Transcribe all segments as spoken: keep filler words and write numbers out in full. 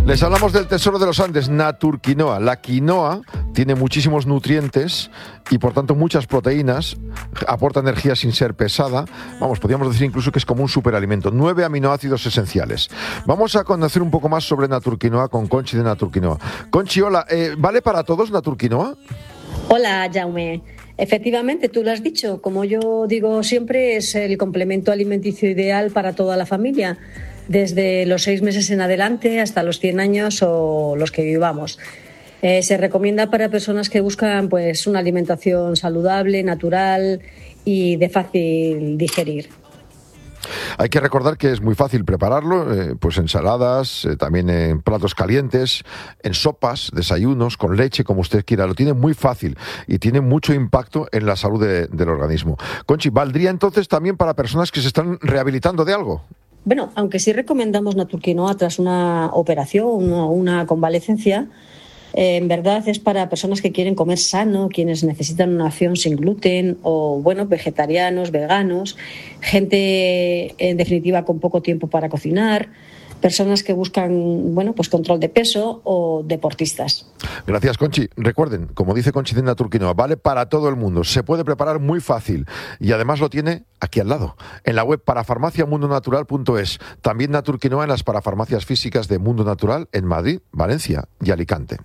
Les hablamos del tesoro de los Andes, Naturquinoa. La quinoa tiene muchísimos nutrientes y por tanto muchas proteínas, aporta energía sin ser pesada. Vamos, podríamos decir incluso que es como un superalimento. Nueve aminoácidos esenciales. Vamos a conocer un poco más sobre Naturquinoa con Conchi de Naturquinoa. Conchi, hola, eh, ¿vale para todos Naturquinoa? Hola, Jaume. Efectivamente, tú lo has dicho. Como yo digo siempre, es el complemento alimenticio ideal para toda la familia, desde los seis meses en adelante hasta los cien años o los que vivamos. Eh, se recomienda para personas que buscan pues una alimentación saludable, natural y de fácil digerir. Hay que recordar que es muy fácil prepararlo, eh, pues ensaladas, eh, también en platos calientes, en sopas, desayunos, con leche, como usted quiera. Lo tiene muy fácil y tiene mucho impacto en la salud de, del organismo. Conchi, ¿valdría entonces también para personas que se están rehabilitando de algo? Bueno, aunque sí recomendamos Naturquinoa tras una operación o una, una convalecencia, eh, en verdad es para personas que quieren comer sano, quienes necesitan una opción sin gluten o, bueno, vegetarianos, veganos, gente, en definitiva, con poco tiempo para cocinar, personas que buscan, bueno, pues control de peso o deportistas. Gracias, Conchi. Recuerden, como dice Conchi de Naturquinoa, vale para todo el mundo. Se puede preparar muy fácil y además lo tiene aquí al lado, en la web parafarmacia mundo natural punto es. También Naturquinoa en las parafarmacias físicas de Mundo Natural en Madrid, Valencia y Alicante.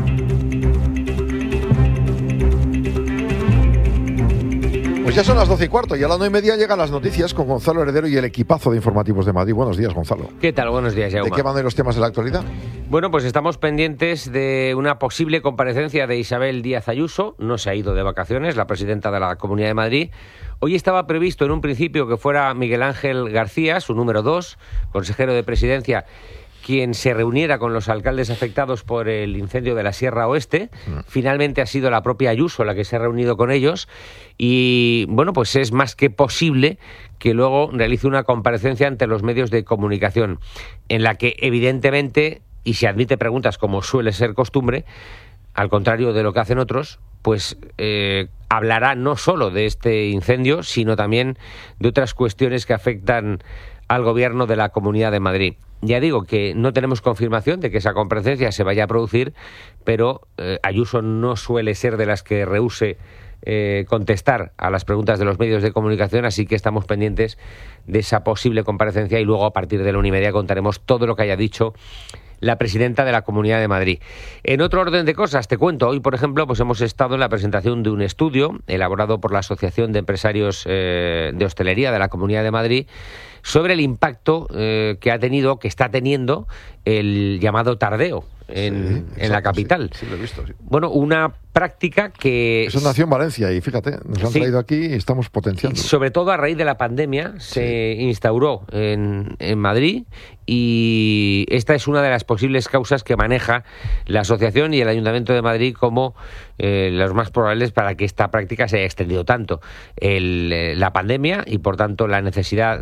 Pues ya son las doce y cuarto y a las nueve y media llegan las noticias con Gonzalo Heredero y el equipazo de informativos de Madrid. Buenos días, Gonzalo. ¿Qué tal? Buenos días, Jaume. ¿De qué van a ir los temas de la actualidad? Bueno, pues estamos pendientes de una posible comparecencia de Isabel Díaz Ayuso. No se ha ido de vacaciones, la presidenta de la Comunidad de Madrid. Hoy estaba previsto en un principio que fuera Miguel Ángel García, su número dos, consejero de Presidencia, quien se reuniera con los alcaldes afectados por el incendio de la Sierra Oeste. Finalmente ha sido la propia Ayuso la que se ha reunido con ellos y, bueno, pues es más que posible que luego realice una comparecencia ante los medios de comunicación en la que, evidentemente, y se admite preguntas como suele ser costumbre, al contrario de lo que hacen otros, pues eh, hablará no solo de este incendio, sino también de otras cuestiones que afectan al gobierno de la Comunidad de Madrid. Ya digo que no tenemos confirmación de que esa comparecencia se vaya a producir, pero eh, Ayuso no suele ser de las que rehúse eh, contestar a las preguntas de los medios de comunicación, así que estamos pendientes de esa posible comparecencia y luego a partir de la una y media contaremos todo lo que haya dicho la presidenta de la Comunidad de Madrid. En otro orden de cosas, te cuento, hoy, por ejemplo, pues hemos estado en la presentación de un estudio elaborado por la Asociación de Empresarios eh, de Hostelería de la Comunidad de Madrid sobre el impacto eh, que ha tenido, que está teniendo el llamado tardeo en, sí, exacto, en la capital. Sí, sí, lo he visto, sí. Bueno, una práctica que... Eso nació en Valencia y fíjate, nos han sí. traído aquí y estamos potenciando. Sobre todo a raíz de la pandemia se sí. instauró en, en Madrid y esta es una de las posibles causas que maneja la Asociación y el Ayuntamiento de Madrid como eh, los más probables para que esta práctica se haya extendido tanto. El, eh, la pandemia y por tanto la necesidad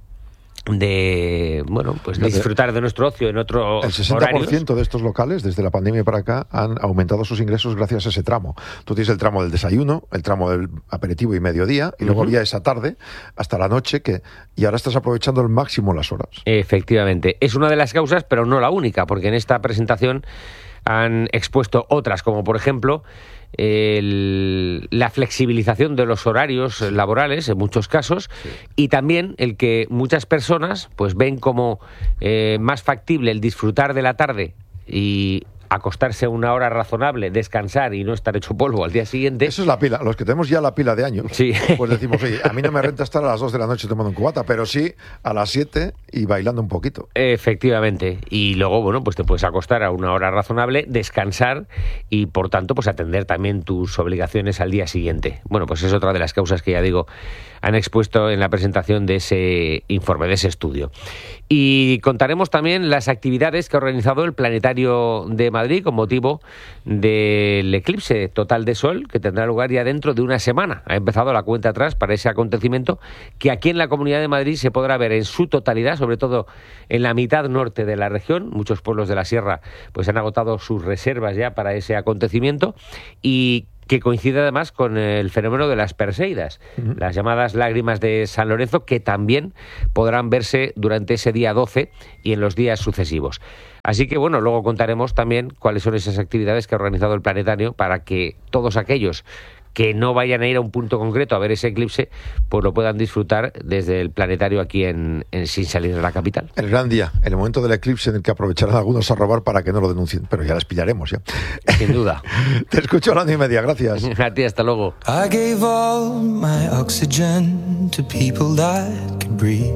de bueno pues de disfrutar de nuestro ocio en otro el sesenta por ciento de estos locales desde la pandemia para acá han aumentado sus ingresos gracias a ese tramo. Tú tienes el tramo del desayuno, el tramo del aperitivo y mediodía y luego uh-huh. ya esa tarde hasta la noche que y ahora estás aprovechando al máximo las horas. Efectivamente, es una de las causas, pero no la única, porque en esta presentación han expuesto otras, como por ejemplo El, la flexibilización de los horarios sí. laborales en muchos casos sí. y también el que muchas personas pues ven como eh, más factible el disfrutar de la tarde y acostarse a una hora razonable, descansar y no estar hecho polvo al día siguiente. Eso es la pila. Los que tenemos ya la pila de años, sí. pues decimos, oye, a mí no me renta estar a las dos de la noche tomando un cubata, pero sí a las siete y bailando un poquito. Efectivamente. Y luego, bueno, pues te puedes acostar a una hora razonable, descansar y, por tanto, pues atender también tus obligaciones al día siguiente. Bueno, pues es otra de las causas que ya digo han expuesto en la presentación de ese informe, de ese estudio. Y contaremos también las actividades que ha organizado el Planetario de Madrid con motivo del eclipse total de sol que tendrá lugar ya dentro de una semana. Ha empezado la cuenta atrás para ese acontecimiento que aquí en la Comunidad de Madrid se podrá ver en su totalidad, sobre todo en la mitad norte de la región. Muchos pueblos de la sierra pues han agotado sus reservas ya para ese acontecimiento y que coincide además con el fenómeno de las Perseidas, uh-huh. las llamadas lágrimas de San Lorenzo, que también podrán verse durante ese día doce y en los días sucesivos. Así que bueno, luego contaremos también cuáles son esas actividades que ha organizado el Planetario para que todos aquellos que no vayan a ir a un punto concreto a ver ese eclipse, pues lo puedan disfrutar desde el Planetario aquí en, en sin salir de la capital. El gran día, el momento del eclipse en el que aprovecharán algunos a robar para que no lo denuncien, pero ya las pillaremos ya. Sin duda. Te escucho a la una y media, gracias. A ti, hasta luego. I gave all my oxygen to people that could breathe.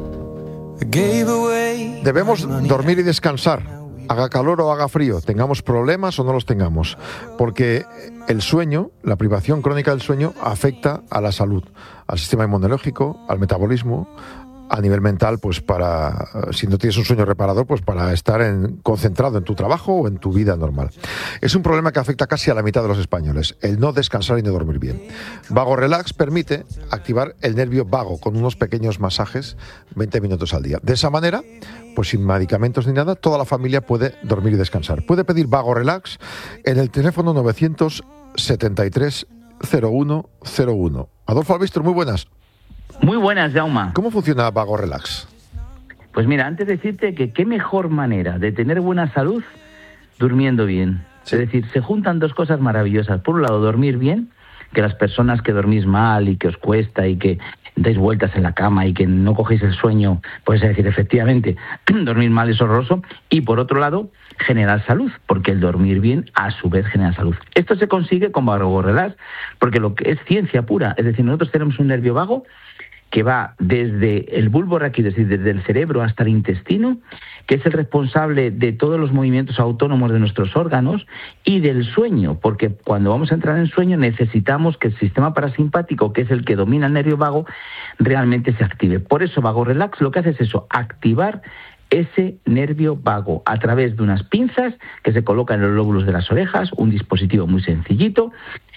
I gave away. Debemos dormir y descansar. Haga calor o haga frío, tengamos problemas o no los tengamos, porque el sueño, la privación crónica del sueño, afecta a la salud, al sistema inmunológico, al metabolismo, a nivel mental, pues para, si no tienes un sueño reparador, pues para estar en, concentrado en tu trabajo o en tu vida normal. Es un problema que afecta casi a la mitad de los españoles, el no descansar y no dormir bien. Vago Relax permite activar el nervio vago con unos pequeños masajes, veinte minutos al día. De esa manera, pues sin medicamentos ni nada, toda la familia puede dormir y descansar. Puede pedir Vago Relax en el teléfono novecientos setenta y tres cero uno cero uno. Adolfo Albistor, muy buenas. Muy buenas, Jaume. ¿Cómo funciona Vago Relax? Pues mira, antes de decirte que qué mejor manera de tener buena salud durmiendo bien. Sí. Es decir, se juntan dos cosas maravillosas. Por un lado, dormir bien, que las personas que dormís mal y que os cuesta y que dais vueltas en la cama y que no cogéis el sueño, pues es decir, efectivamente, dormir mal es horroroso. Y por otro lado, generar salud, porque el dormir bien a su vez genera salud. Esto se consigue con Vago Relax, porque lo que es ciencia pura, es decir, nosotros tenemos un nervio vago que va desde el bulbo raquídeo, es decir, desde el cerebro hasta el intestino, que es el responsable de todos los movimientos autónomos de nuestros órganos y del sueño, porque cuando vamos a entrar en sueño necesitamos que el sistema parasimpático, que es el que domina el nervio vago, realmente se active. Por eso Vago Relax lo que hace es eso, activar ese nervio vago a través de unas pinzas que se colocan en los lóbulos de las orejas, un dispositivo muy sencillito.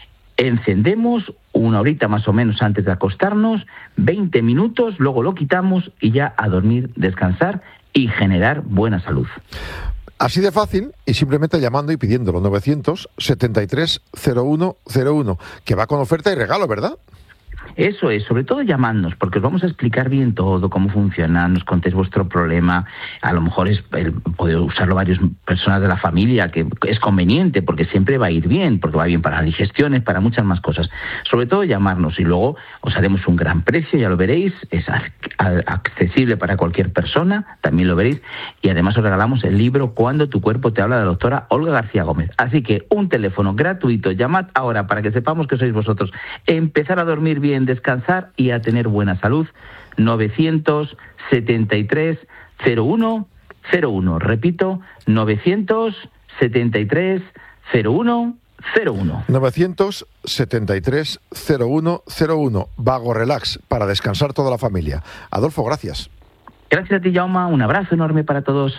Encendemos una horita más o menos antes de acostarnos, veinte minutos, luego lo quitamos y ya a dormir, descansar y generar buena salud. Así de fácil y simplemente llamando y pidiéndolo, novecientos setenta y tres cero uno cero uno, que va con oferta y regalo, ¿verdad? Eso es, sobre todo llamadnos, porque os vamos a explicar bien todo, cómo funciona, nos contéis vuestro problema, a lo mejor es el, puede usarlo varias personas de la familia, que es conveniente, porque siempre va a ir bien, porque va bien para las digestiones, para muchas más cosas. Sobre todo llamarnos y luego os haremos un gran precio, ya lo veréis, es accesible para cualquier persona, también lo veréis, y además os regalamos el libro Cuando tu cuerpo te habla, de la doctora Olga García Gómez. Así que un teléfono gratuito, llamad ahora para que sepamos que sois vosotros. Empezar a dormir bien, descansar y a tener buena salud. Novecientos setenta y tres cero uno cero uno. Repito, novecientos setenta y tres cero uno cero uno. novecientos setenta y tres cero uno cero uno. Vago Relax, para descansar toda la familia. Adolfo, gracias. Gracias a ti, Jaume. Un abrazo enorme para todos.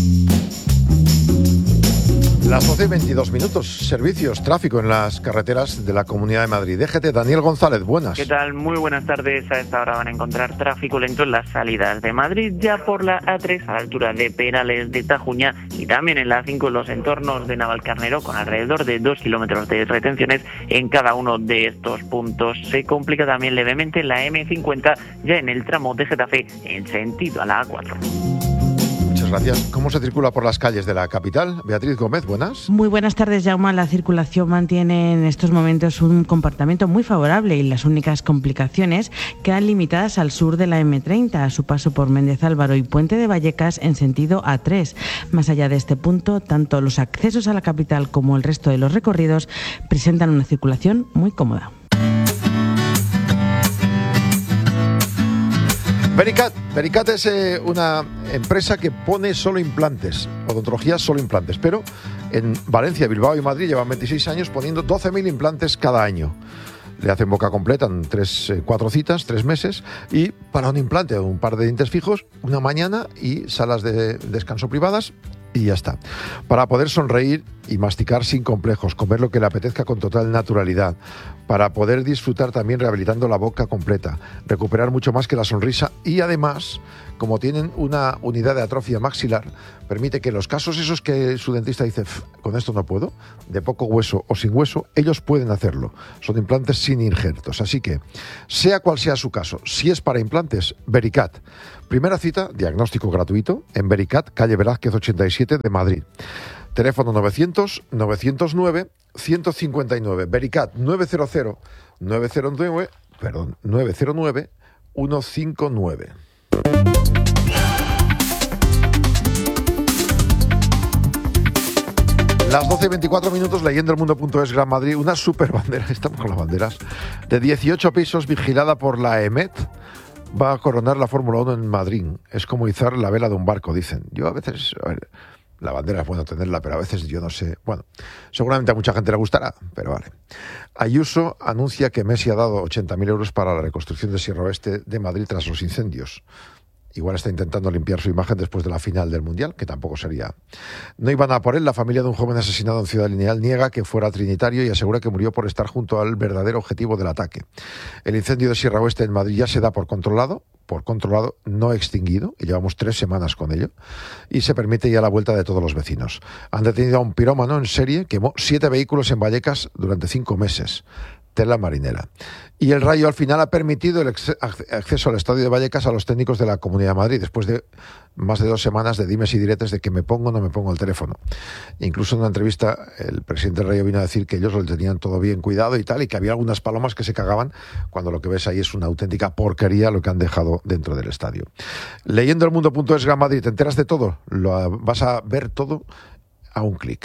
Las doce y veintidós minutos, servicios, tráfico en las carreteras de la Comunidad de Madrid. D G T, Daniel González, buenas. ¿Qué tal? Muy buenas tardes. A esta hora van a encontrar tráfico lento en las salidas de Madrid, ya por la A tres a la altura de Perales de Tajuña y también en la A cinco en los entornos de Navalcarnero, con alrededor de dos kilómetros de retenciones en cada uno de estos puntos. Se complica también levemente la eme cincuenta ya en el tramo de Getafe en sentido a la A cuatro. Gracias. ¿Cómo se circula por las calles de la capital? Beatriz Gómez, buenas. Muy buenas tardes, Jaume. La circulación mantiene en estos momentos un comportamiento muy favorable y las únicas complicaciones quedan limitadas al sur de la eme treinta, a su paso por Méndez Álvaro y Puente de Vallecas en sentido A tres. Más allá de este punto, tanto los accesos a la capital como el resto de los recorridos presentan una circulación muy cómoda. Vericat. Vericat es eh, una empresa que pone solo implantes, odontología solo implantes, pero en Valencia, Bilbao y Madrid llevan veintiséis años poniendo doce mil implantes cada año. Le hacen boca completa en tres, eh, cuatro citas, tres meses, y para un implante o un par de dientes fijos, una mañana y salas de descanso privadas, y ya está. Para poder sonreír y masticar sin complejos, comer lo que le apetezca con total naturalidad, para poder disfrutar también rehabilitando la boca completa, recuperar mucho más que la sonrisa y además, como tienen una unidad de atrofia maxilar, permite que en los casos esos que su dentista dice, con esto no puedo, de poco hueso o sin hueso, ellos pueden hacerlo. Son implantes sin injertos. Así que, sea cual sea su caso, si es para implantes, Vericat. Primera cita, diagnóstico gratuito, en Vericat, calle Velázquez ochenta y siete de Madrid. Teléfono novecientos, novecientos nueve, ciento cincuenta y nueve. Vericat nueve cero cero, nueve cero nueve, perdón, nueve cero nueve, ciento cincuenta y nueve. Las doce y veinticuatro minutos, leyendo el mundo punto es, Gran Madrid, una super bandera, estamos con las banderas, de dieciocho pisos vigilada por la E M E T, va a coronar la Fórmula uno en Madrid. Es como izar la vela de un barco, dicen. Yo a veces, a ver, la bandera es bueno tenerla, pero a veces yo no sé. Bueno, seguramente a mucha gente le gustará, pero vale. Ayuso anuncia que Messi ha dado ochenta mil euros para la reconstrucción de Sierra Oeste de Madrid tras los incendios. Igual está intentando limpiar su imagen después de la final del Mundial, que tampoco sería. No iban a por él. La familia de un joven asesinado en Ciudad Lineal niega que fuera trinitario y asegura que murió por estar junto al verdadero objetivo del ataque. El incendio de Sierra Oeste en Madrid ya se da por controlado, por controlado, no extinguido, y llevamos tres semanas con ello, y se permite ya la vuelta de todos los vecinos. Han detenido a un pirómano en serie, quemó siete vehículos en Vallecas durante cinco meses. Tela marinera. Y el Rayo al final ha permitido el acceso al estadio de Vallecas a los técnicos de la Comunidad de Madrid, después de más de dos semanas de dimes y diretes de que me pongo o no me pongo el teléfono. Incluso en una entrevista el presidente del Rayo vino a decir que ellos lo tenían todo bien cuidado y tal, y que había algunas palomas que se cagaban cuando lo que ves ahí es una auténtica porquería lo que han dejado dentro del estadio. Leyendo el mundo punto es, Gran Madrid, te enteras de todo, lo vas a ver todo a un clic.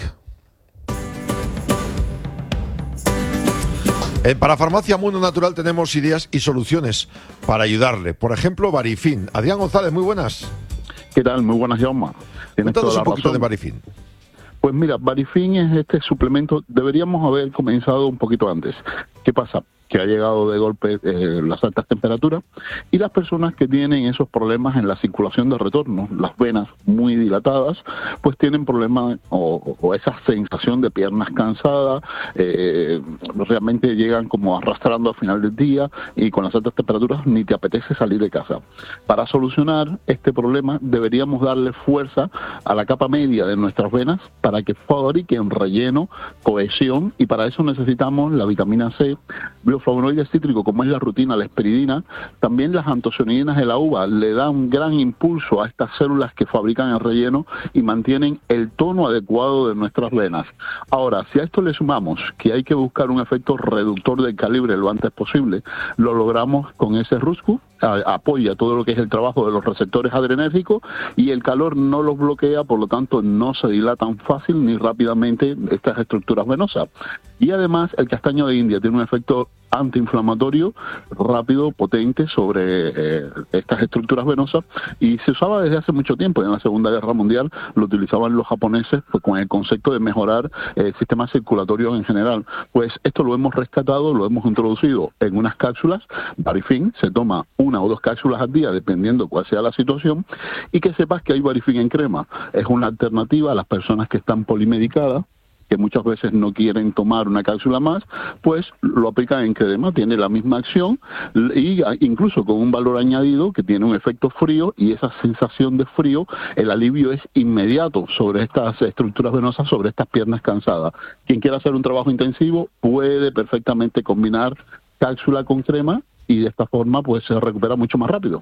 En Parafarmacia Mundo Natural tenemos ideas y soluciones para ayudarle. Por ejemplo, Varifin. Adrián González, muy buenas. ¿Qué tal? Muy buenas, Jaume. Cuéntanos un poquito razón. de Varifin. Pues mira, Varifin es este suplemento, deberíamos haber comenzado un poquito antes. ¿Qué pasa? Que ha llegado de golpe eh, las altas temperaturas y las personas que tienen esos problemas en la circulación de retorno, las venas muy dilatadas, pues tienen problemas o, o esa sensación de piernas cansadas, eh, realmente llegan como arrastrando al final del día y con las altas temperaturas ni te apetece salir de casa. Para solucionar este problema deberíamos darle fuerza a la capa media de nuestras venas para que fabriquen relleno, cohesión, y para eso necesitamos la vitamina C, bioflavonoides cítricos como es la rutina, la esperidina, también las antocianinas de la uva le dan un gran impulso a estas células que fabrican el relleno y mantienen el tono adecuado de nuestras venas. Ahora, si a esto le sumamos que hay que buscar un efecto reductor del calibre lo antes posible, lo logramos con ese Ruscu, apoya todo lo que es el trabajo de los receptores adrenérgicos y el calor no los bloquea, por lo tanto no se dilatan fácil ni rápidamente estas estructuras venosas. Y además el castaño de India tiene un efecto antiinflamatorio rápido, potente sobre eh, estas estructuras venosas y se usaba desde hace mucho tiempo. En la Segunda Guerra Mundial lo utilizaban los japoneses pues, con el concepto de mejorar el sistema circulatorio en general. Pues esto lo hemos rescatado, lo hemos introducido en unas cápsulas. Varifin se toma una o dos cápsulas al día dependiendo cuál sea la situación, y que sepas que hay Varifin en crema. Es una alternativa a las personas que están polimedicadas, que muchas veces no quieren tomar una cápsula más, pues lo aplican en crema, tiene la misma acción y incluso con un valor añadido que tiene un efecto frío, y esa sensación de frío, el alivio es inmediato sobre estas estructuras venosas, sobre estas piernas cansadas. Quien quiera hacer un trabajo intensivo puede perfectamente combinar cápsula con crema y de esta forma pues se recupera mucho más rápido.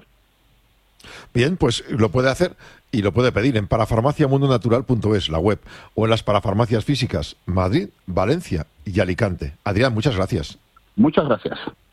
Bien, pues lo puede hacer y lo puede pedir en parafarmacia mundo natural punto es, la web, o en las parafarmacias físicas Madrid, Valencia y Alicante. Adrián, muchas gracias. Muchas gracias.